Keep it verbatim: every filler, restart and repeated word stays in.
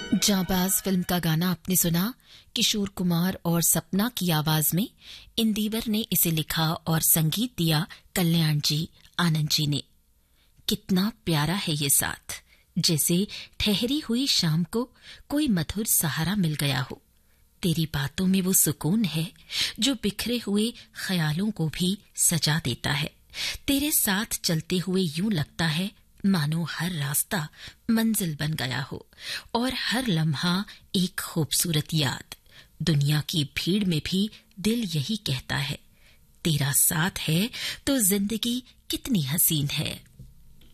जाबाज film का गाना आपने सुना। किशोर कुमार और सपना की आवाज में इंदिवर ने इसे लिखा और संगीत दिया कल्याण जी आनंद जी ने। कितना प्यारा है ये साथ, जैसे ठहरी हुई शाम को कोई मधुर सहारा मिल गया हो। तेरी बातों में वो सुकून है जो बिखरे हुए ख्यालों को भी सजा देता है। तेरे साथ चलते हुए यूं लगता है मानो हर रास्ता मंजिल बन गया हो और हर लम्हा एक खूबसूरत याद। दुनिया की भीड़ में भी दिल यही कहता है, तेरा साथ है तो जिंदगी कितनी हसीन है।